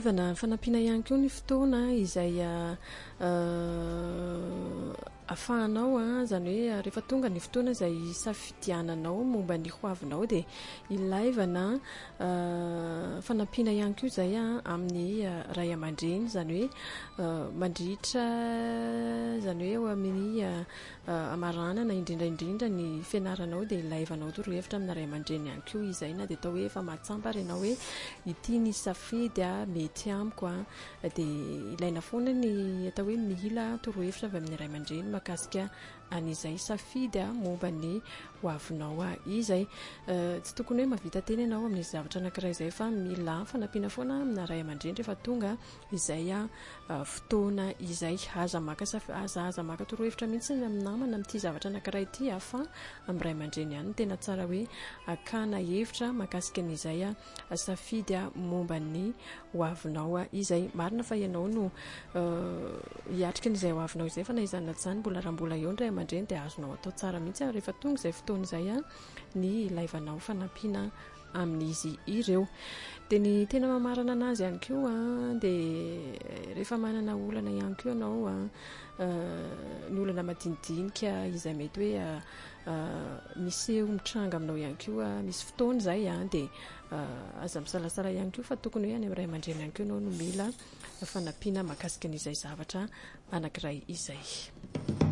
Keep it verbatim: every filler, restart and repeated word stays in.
ilaivana fanampiana ihany koa ny fotoana izay afahanao a zany hoe rehefa tonga ny fotoana izay safidiananao momba ny hoavinao dia ilaivana fanampiana ihany koa izay a amin'ny ray aman-dreny zany hoe mandritra zany hoe amin'ny amaranana indrindraindrindra ny fianaranao dia ilaivanao torohevitra amin'ny ray aman-dreny ihany koa izay na dia atao hoe efa matsampy ianao hoe ity ny safidy a mety amiko a dia ilaina foana ny atao hoe mila torohevitra avy amin'ny ray aman-dreny makasika an'izay safidy a momba ny hoavinao a izay tsy tokony hoe mavita teny ianao amin'ny zavatra anankiray izay fa mila fanampiana foana amina ray aman-dreny rehefa tonga izay a fotoana izay aza maka aza aza maka torohevitra mihitsy amin'ny namana amin'ity zavatra anankiray ity a fa amin'ny ray aman-dreny ihany tena tsara hoe akana hevitra makasika an'izay a safidy a momba ny hoavinao a izay marina fa ianao no hiatrika n'izay hoavinao izay fa na izany na tsy izany mbola raha mbola eo ny ray aman-dreny dia azonao atao tsara mihitsy rehefa tonga izay fotoana izay a ny ilaivanao fanampiana amin'izy ireo dia ny tena mamarana anazy ihany koa a dia rehefa manana olana ihany koa ianao a ny olana madinidinika izay mety hoe miseho mitranga aminao ihany koa misy fotoana izay a dia aza misalasala ihany koa fa tokony hoe any amin'ny ray aman-dreny ihany koa ianao no mila fanampiana makasika an'izay zavatra anankiray izay.